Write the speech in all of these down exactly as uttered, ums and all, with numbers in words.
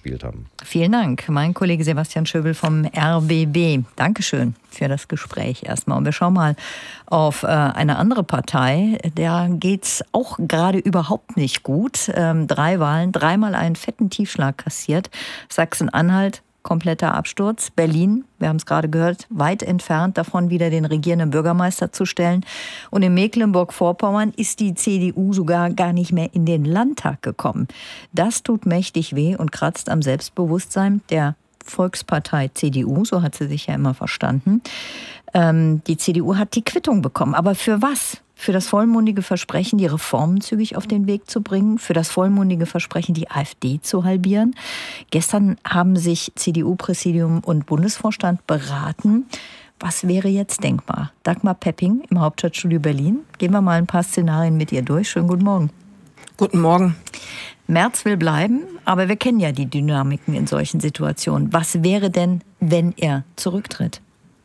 gespielt haben. Vielen Dank, mein Kollege Sebastian Schöbel vom R B B. Dankeschön für das Gespräch erstmal. Und wir schauen mal auf äh, eine andere Partei. Der geht's auch gerade überhaupt nicht gut. Ähm, drei Wahlen, dreimal einen fetten Tiefschlag kassiert. Sachsen-Anhalt, kompletter Absturz. Berlin, wir haben es gerade gehört, weit entfernt davon, wieder den regierenden Bürgermeister zu stellen. Und in Mecklenburg-Vorpommern ist die C D U sogar gar nicht mehr in den Landtag gekommen. Das tut mächtig weh und kratzt am Selbstbewusstsein der Volkspartei C D U, so hat sie sich ja immer verstanden. Ähm, die C D U hat die Quittung bekommen. Aber für was? Für das vollmundige Versprechen, die Reformen zügig auf den Weg zu bringen, für das vollmundige Versprechen, die AfD zu halbieren. Gestern haben sich C D U-Präsidium und Bundesvorstand beraten. Was wäre jetzt denkbar? Dagmar Pepping im Hauptstadtstudio Berlin. Gehen wir mal ein paar Szenarien mit ihr durch. Schönen guten Morgen. Guten Morgen. Merz will bleiben, aber wir kennen ja die Dynamiken in solchen Situationen. Was wäre denn, wenn er zurücktritt?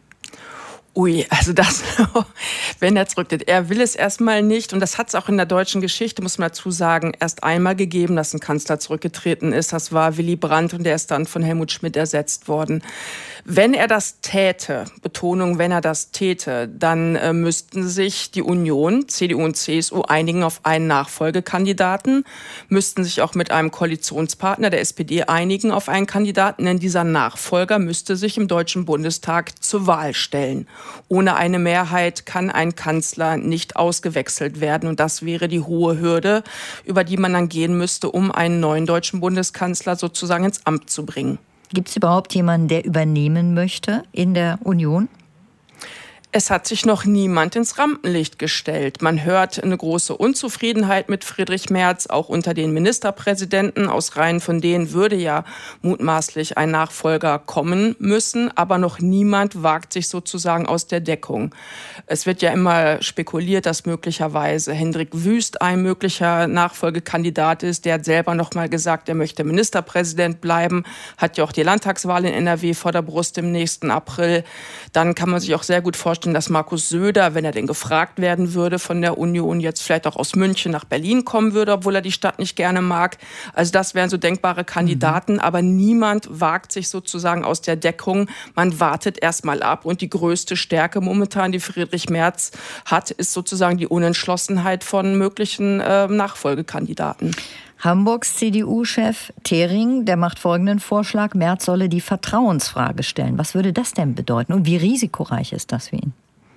Ui, also das, wenn er zurücktritt. Er will es erstmal nicht. Und das hat es auch in der deutschen Geschichte, muss man dazu sagen, erst einmal gegeben, dass ein Kanzler zurückgetreten ist. Das war Willy Brandt und der ist dann von Helmut Schmidt ersetzt worden. Wenn er das täte, Betonung, wenn er das täte, dann äh, müssten sich die Union, C D U und C S U, einigen auf einen Nachfolgekandidaten, müssten sich auch mit einem Koalitionspartner, der S P D, einigen auf einen Kandidaten, denn dieser Nachfolger müsste sich im Deutschen Bundestag zur Wahl stellen. Ohne eine Mehrheit kann ein Kanzler nicht ausgewechselt werden. Und das wäre die hohe Hürde, über die man dann gehen müsste, um einen neuen deutschen Bundeskanzler sozusagen ins Amt zu bringen. Gibt es überhaupt jemanden, der übernehmen möchte in der Union? Es hat sich noch niemand ins Rampenlicht gestellt. Man hört eine große Unzufriedenheit mit Friedrich Merz, auch unter den Ministerpräsidenten. Aus Reihen von denen würde ja mutmaßlich ein Nachfolger kommen müssen, aber noch niemand wagt sich sozusagen aus der Deckung. Es wird ja immer spekuliert, dass möglicherweise Hendrik Wüst ein möglicher Nachfolgekandidat ist. Der hat selber noch mal gesagt, er möchte Ministerpräsident bleiben, hat ja auch die Landtagswahl in N R W vor der Brust im nächsten April. Dann kann man sich auch sehr gut vorstellen, dass Markus Söder, wenn er denn gefragt werden würde von der Union, jetzt vielleicht auch aus München nach Berlin kommen würde, obwohl er die Stadt nicht gerne mag. Also das wären so denkbare Kandidaten, mhm. aber niemand wagt sich sozusagen aus der Deckung. Man wartet erstmal ab und die größte Stärke momentan, die Friedrich Merz hat, ist sozusagen die Unentschlossenheit von möglichen äh, Nachfolgekandidaten. Hamburgs C D U-Chef Thering, der macht folgenden Vorschlag, Merz solle die Vertrauensfrage stellen. Was würde das denn bedeuten und wie risikoreich ist das für ihn?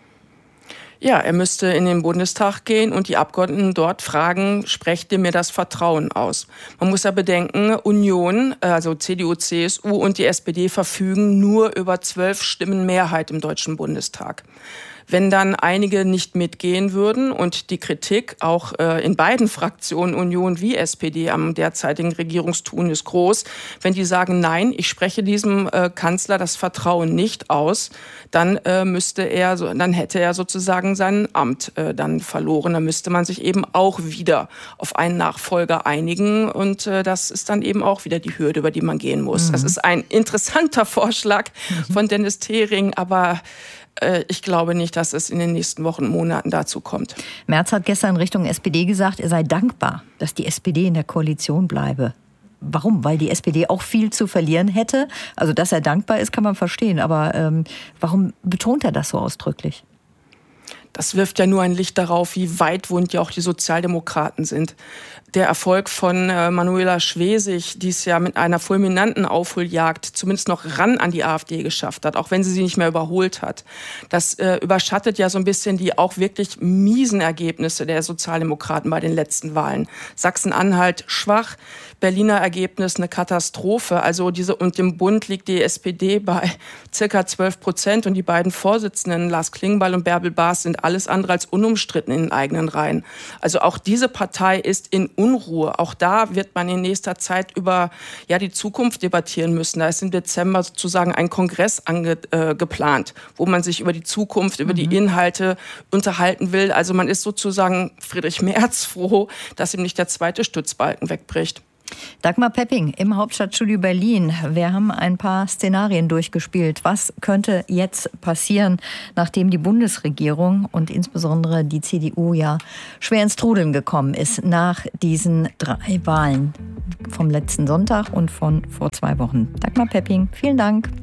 Ja, er müsste in den Bundestag gehen und die Abgeordneten dort fragen, sprecht ihr mir das Vertrauen aus? Man muss ja bedenken, Union, also C D U, C S U und die S P D verfügen nur über zwölf Stimmen Mehrheit im Deutschen Bundestag. Wenn dann einige nicht mitgehen würden und die Kritik auch äh, in beiden Fraktionen, Union wie S P D, am derzeitigen Regierungstun ist groß, wenn die sagen, nein, ich spreche diesem äh, Kanzler das Vertrauen nicht aus, dann äh, müsste er, so, dann hätte er sozusagen sein Amt äh, dann verloren. Dann müsste man sich eben auch wieder auf einen Nachfolger einigen und äh, das ist dann eben auch wieder die Hürde, über die man gehen muss. Mhm. Das ist ein interessanter Vorschlag mhm. von Dennis Thering, aber ich glaube nicht, dass es in den nächsten Wochen, Monaten dazu kommt. Merz hat gestern Richtung S P D gesagt, er sei dankbar, dass die S P D in der Koalition bleibe. Warum? Weil die S P D auch viel zu verlieren hätte. Also, dass er dankbar ist, kann man verstehen. Aber ähm, warum betont er das so ausdrücklich? Das wirft ja nur ein Licht darauf, wie weitwund ja auch die Sozialdemokraten sind. Der Erfolg von äh, Manuela Schwesig, die es ja mit einer fulminanten Aufholjagd zumindest noch ran an die AfD geschafft hat, auch wenn sie sie nicht mehr überholt hat. Das äh, überschattet ja so ein bisschen die auch wirklich miesen Ergebnisse der Sozialdemokraten bei den letzten Wahlen. Sachsen-Anhalt schwach, Berliner Ergebnis eine Katastrophe. Also diese, und im Bund liegt die S P D bei circa zwölf Prozent und die beiden Vorsitzenden, Lars Klingbeil und Bärbel Baas, sind alles andere als unumstritten in den eigenen Reihen. Also auch diese Partei ist in Unruhe. Auch da wird man in nächster Zeit über ja, die Zukunft debattieren müssen. Da ist im Dezember sozusagen ein Kongress ange, äh, geplant, wo man sich über die Zukunft, über mhm. die Inhalte unterhalten will. Also man ist sozusagen Friedrich Merz froh, dass ihm nicht der zweite Stützbalken wegbricht. Dagmar Pepping im Hauptstadtstudio Berlin. Wir haben ein paar Szenarien durchgespielt. Was könnte jetzt passieren, nachdem die Bundesregierung und insbesondere die C D U ja schwer ins Trudeln gekommen ist nach diesen drei Wahlen vom letzten Sonntag und von vor zwei Wochen? Dagmar Pepping, vielen Dank.